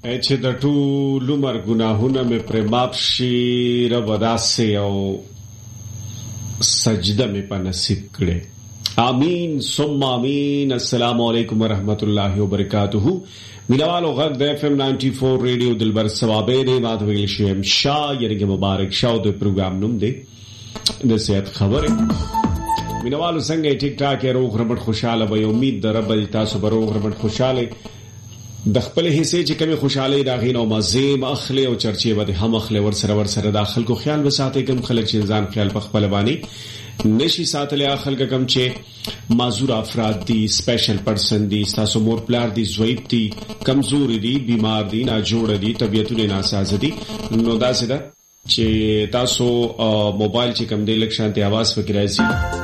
چې د ټولو مر ګناهونه مې پر معاف شي رب داسې او سجده مې په نصیب کړي. آمین ثم آمین. السلام علیکم ورحمۃ اللہ وبرکاتہ. مینوالو غږ د FM 94 ریډیو دلبر ثوابه دی ماته ویل شم شاه یعنی مبارک شاه د پروګرام نوم دی د صحت خبره. مینوالو څنګه ټیک ټاک روغ رمټ خوشاله وي. امید در رب تاسو به روغ رمټ خوشاله د خپل حصے چې کومه خوشاله راغین او مزیم اخلي او چرچې بده هم اخلي ور سره داخل کو خیال وساتي کوم خلک چې ځان خیال په خپل باندې نشي ساتل اخل کم چې معذور افراد دي سپیشل پرسن دي تاسو مور پلار دي ضعیف دي کمزور دي بیمار دي ناجوړ دي طبيعتونه ناساز دي نو دا سده چې تاسو موبایل چې کم دی لک شانتي आवाज وکړای شي